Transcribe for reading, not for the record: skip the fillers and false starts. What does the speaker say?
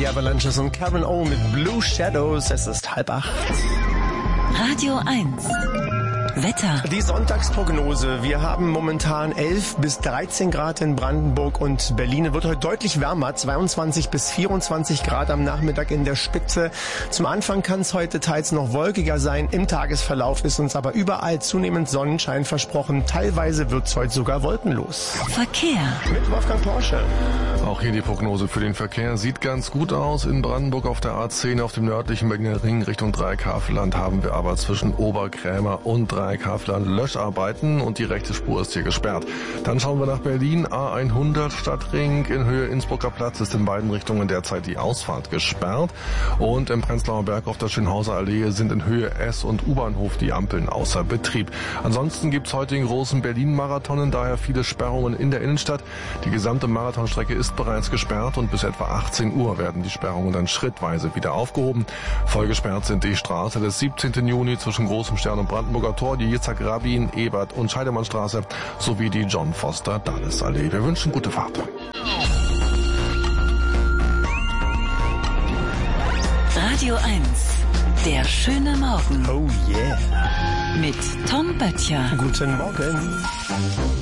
die Avalanches und Karen O mit Blue Shadows. Es ist 7:30. Radio 1. Wetter. Die Sonntagsprognose. Wir haben momentan 11 bis 13 Grad in Brandenburg und Berlin. Es wird heute deutlich wärmer, 22 bis 24 Grad am Nachmittag in der Spitze. Zum Anfang kann es heute teils noch wolkiger sein. Im Tagesverlauf ist uns aber überall zunehmend Sonnenschein versprochen. Teilweise wird es heute sogar wolkenlos. Verkehr. Mit Wolfgang Porsche. Auch hier die Prognose für den Verkehr sieht ganz gut aus. In Brandenburg auf der A10 auf dem nördlichen Berliner Ring Richtung Dreieckhavelland haben wir aber zwischen Oberkrämer und Dreieckhavelland Löscharbeiten und die rechte Spur ist hier gesperrt. Dann schauen wir nach Berlin. A100 Stadtring in Höhe Innsbrucker Platz ist in beiden Richtungen derzeit die Ausfahrt gesperrt. Und im Prenzlauer Berg auf der Schönhauser Allee sind in Höhe S- und U-Bahnhof die Ampeln außer Betrieb. Ansonsten gibt es heute den großen Berlin-Marathon, daher viele Sperrungen in der Innenstadt. Die gesamte Marathonstrecke ist bereits gesperrt und bis etwa 18 Uhr werden die Sperrungen dann schrittweise wieder aufgehoben. Voll gesperrt sind die Straße des 17. Juni zwischen Großem Stern und Brandenburger Tor, die Yitzhak Rabin, Ebert und Scheidemannstraße sowie die John Foster Dulles Allee. Wir wünschen gute Fahrt. Radio 1. Der schöne Morgen. Oh yeah. Mit Tom Böttcher. Guten Morgen.